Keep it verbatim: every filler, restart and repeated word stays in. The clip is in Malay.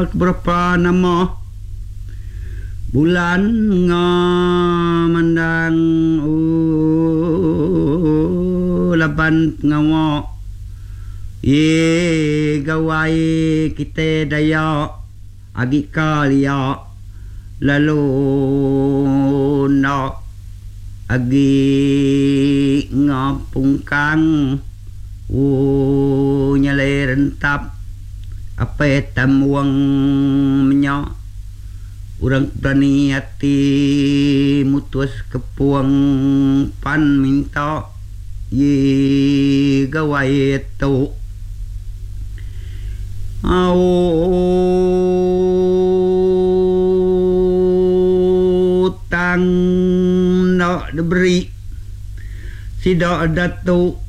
berapa nama bulan ngamandang uh, laban ngawa ye gawai kita daya agi kalia lalu nak agi ngapungkang uh, nyalai rentap apa tamuang menyak urang berani hati mutus kepuang pan minta ye gawai tu au tang nak diberi sidak datu